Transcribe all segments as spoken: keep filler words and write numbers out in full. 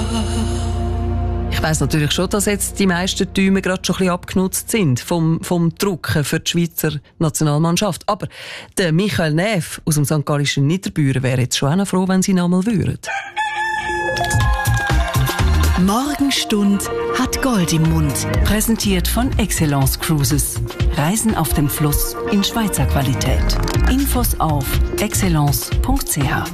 Ich weiss natürlich schon, dass jetzt die meisten Däume gerade schon ein bisschen abgenutzt sind vom, vom Drucken für die Schweizer Nationalmannschaft. Aber der Michael Näf aus dem Sankt Gallischen Niederbüren wäre jetzt schon auch noch froh, wenn sie ihn einmal würden. Morgenstund hat Gold im Mund. Präsentiert von Excellence Cruises. Reisen auf dem Fluss in Schweizer Qualität. Infos auf excellence punkt c h.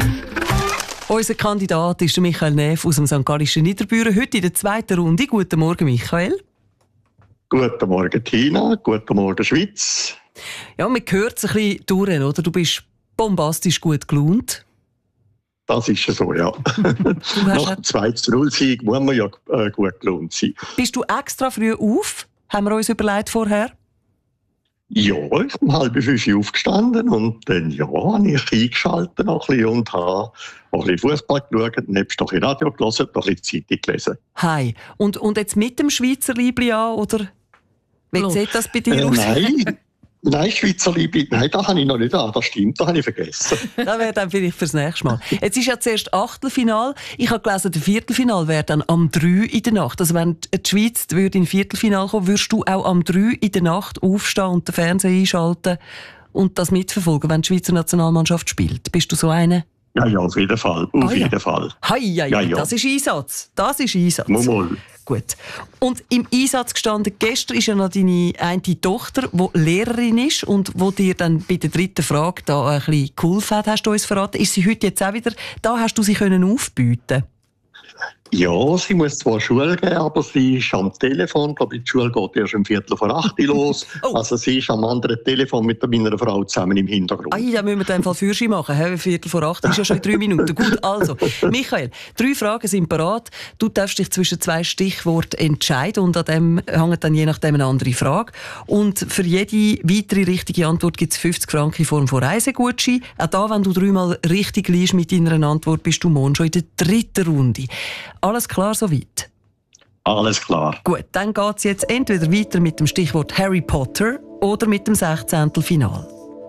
Unser Kandidat ist der Michael Näf aus dem Sankt Gallischen Niederbüren. Heute in der zweiten Runde. Guten Morgen, Michael. Guten Morgen, Tina. Guten Morgen, Schweiz. Ja, man hört es ein bisschen durch, oder? Du bist bombastisch gut gelaunt. Das ist ja so, ja. Nach dem zwei zu null Sieg muss man ja äh, gut gelaunt sein. Bist du extra früh auf? Haben wir uns überlegt vorher? Ja, ich bin halb fünf aufgestanden und dann ja, habe ich eingeschaltet noch ein bisschen und habe ein bisschen Fußball geschaut, nebst noch ein bisschen Radio gelesen, noch ein bisschen Zeitung gelesen. Hi. Und, und jetzt mit dem Schweizer Liebli an, oder wie Hallo. sieht das bei dir Äh, aus? nein, nein, Schweizer Liebe, nein, das habe ich noch nicht an, das stimmt, das habe ich vergessen. Das wäre dann vielleicht fürs nächste Mal. Jetzt ist ja zuerst Achtelfinal. Ich habe gelesen, der Viertelfinal wäre dann am drei in der Nacht. Also wenn die Schweiz würde in Viertelfinal kommen, würdest du auch am drei in der Nacht aufstehen und den Fernseher einschalten und das mitverfolgen, wenn die Schweizer Nationalmannschaft spielt? Bist du so eine? Ja, ja, auf jeden Fall, auf Ah, ja. jeden Fall. Hei, hei, Ja, hei, ja. das ist Einsatz. Das ist Einsatz. Mal, mal. Gut. Und im Einsatz gestanden, gestern ist ja noch deine eine Tochter, die Lehrerin ist und wo dir dann bei der dritten Frage da ein bisschen geholfen hat, hast du uns verraten. Ist sie heute jetzt auch wieder da? Hast du sie können aufbieten? Ja, sie muss zwar Schule gehen, aber sie ist am Telefon. Ich glaube, die Schule geht erst um Viertel vor acht los. Oh. Also sie ist am anderen Telefon mit meiner Frau zusammen im Hintergrund. Ei, da müssen wir dann Fall Führerschein machen. He? Viertel vor acht ist ja schon in drei Minuten. Gut, also, Michael, drei Fragen sind parat. Du darfst dich zwischen zwei Stichworten entscheiden und an dem hängt dann je nachdem eine andere Frage. Und für jede weitere richtige Antwort gibt es fünfzig Franken in Form von Reisegutschein. Auch da, wenn du dreimal richtig liegst mit deiner Antwort, bist du morgen schon in der dritten Runde. Alles klar soweit? Alles klar. Gut, dann geht es jetzt entweder weiter mit dem Stichwort Harry Potter oder mit dem sechzehnten Final.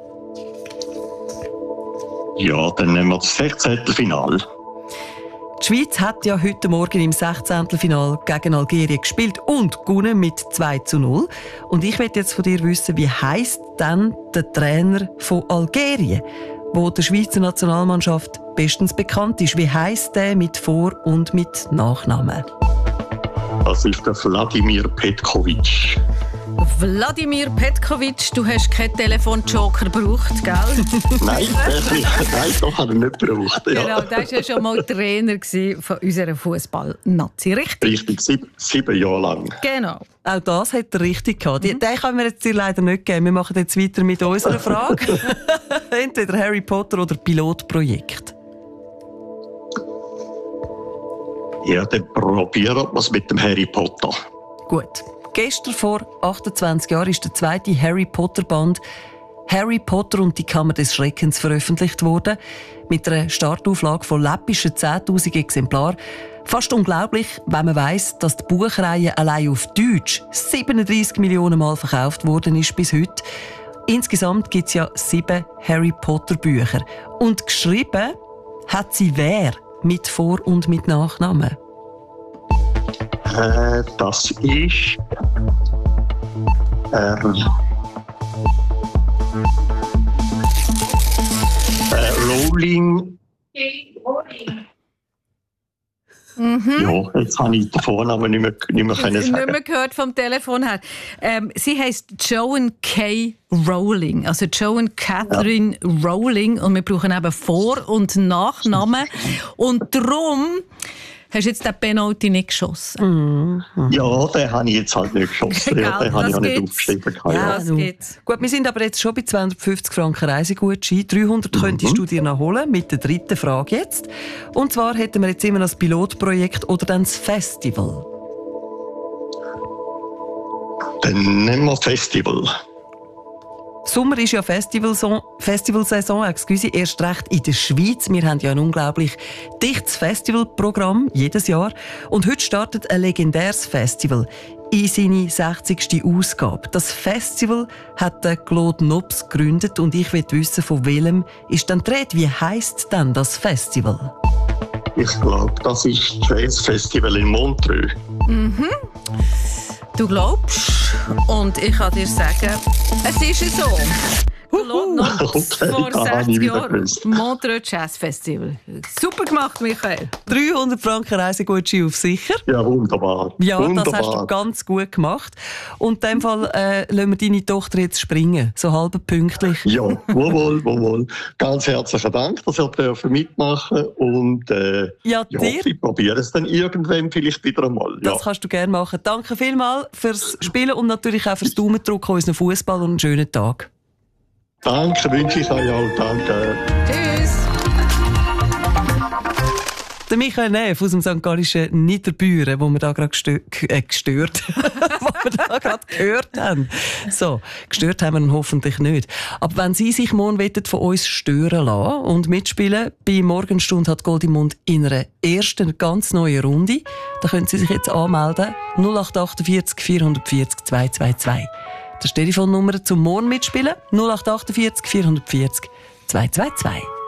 Ja, dann nehmen wir das sechzehnte Final. Die Schweiz hat ja heute Morgen im sechzehnten Final gegen Algerien gespielt und gewonnen mit zwei zu null. Und ich möchte jetzt von dir wissen, wie heisst denn der Trainer von Algerien, wo der Schweizer Nationalmannschaft bestens bekannt ist? Wie heisst der mit Vor- und mit Nachnamen? Das ist der Wladimir Petkovic. Wladimir Petkovic, du hast keinen Telefonjoker gebraucht, gell? Nein, wirklich, nein, doch hat er nicht gebraucht. Ja. Genau, der war ja schon mal Trainer von unserer Fußball-Nazi, richtig? Richtig, sieb, sieben Jahre lang. Genau. Auch das hat er richtig gehabt. Mhm. Den können wir jetzt dir leider nicht geben. Wir machen jetzt weiter mit unserer Frage. Entweder Harry Potter oder Pilotprojekt. Ja, dann probieren wir es mit dem Harry Potter. Gut. Gestern vor achtundzwanzig Jahren ist der zweite Harry Potter Band Harry Potter und die Kammer des Schreckens veröffentlicht worden. Mit einer Startauflage von läppischen zehntausend Exemplaren. Fast unglaublich, wenn man weiss, dass die Buchreihe allein auf Deutsch siebenunddreissig Millionen Mal verkauft worden ist bis heute. Insgesamt gibt es ja sieben Harry Potter Bücher. Und geschrieben hat sie wer mit Vor- und mit Nachnamen? Äh, das ist... Ähm, äh, Rowling... Mhm. Ja, jetzt habe ich den Vornamen nicht mehr, nicht mehr können sagen. Nicht mehr gehört vom Telefon her. Ähm, sie heisst Joan K. Rowling, also Joan Catherine ja. Rowling. Und wir brauchen eben Vor- und Nachnamen. Und darum hast du jetzt den Penalty nicht geschossen. Mhm. Ja, den habe ich jetzt halt nicht geschossen. Ja, den habe ich auch nicht gibt's. aufgeschrieben. Ja, Ja. das gibt's. Gut, wir sind aber jetzt schon bei zweihundertfünfzig Franken Reisegutschein. dreihundert mhm. könntest du dir noch holen, mit der dritten Frage jetzt. Und zwar hätten wir jetzt immer das Pilotprojekt oder dann das Festival. Dann nehmen wir Festival. Sommer ist ja Festivalsaison, Festivalsaison, excuse, erst recht in der Schweiz. Wir haben ja ein unglaublich dichtes Festivalprogramm jedes Jahr. Und heute startet ein legendäres Festival in seine sechzigste Ausgabe. Das Festival hat der Claude Nobs gegründet und ich will wissen, von welchem ist dann die Rede. Wie heisst denn das Festival? Ich glaube, das ist das Jazzfestival in Montreux. Mhm. Du glaubst, und ich kann dir sagen, es ist so. Noch Okay, vor da habe ich sechzig wieder Jahren. gewusst. Montreux Jazz Festival. Super gemacht, Michael. dreihundert Franken Reisegutschein auf sicher. Ja, wunderbar. Ja, wunderbar. das hast du ganz gut gemacht. Und in dem Fall äh, lassen wir deine Tochter jetzt springen, so halb pünktlich. Ja, wohl, wohl. Ganz herzlichen Dank, dass ihr dürfen mitmachen und äh, Ja, ja, dir. ich probiere es dann irgendwann vielleicht wieder einmal. Ja. Das kannst du gerne machen. Danke vielmals fürs Spielen und natürlich auch fürs Daumendrücken an unseren Fußball und einen schönen Tag. Danke, wünsche ich euch auch. Danke. Tschüss. Der Michael Neff aus dem Sankt Gallischen Niederbüren, wo wir da gerade gestö äh, gestört, wo wir da gerade gehört haben. So, gestört haben wir ihn hoffentlich nicht. Aber wenn Sie sich morgen von uns stören lassen und mitspielen, bei Morgenstunde hat Goldimund in einer ersten ganz neuen Runde, dann können Sie sich jetzt anmelden. null acht achtundvierzig vierhundertvierzig zweihundertzweiundzwanzig. Das ist die Telefonnummer zum Morgen mitspielen. null acht achtundvierzig vierhundertvierzig zweihundertzweiundzwanzig.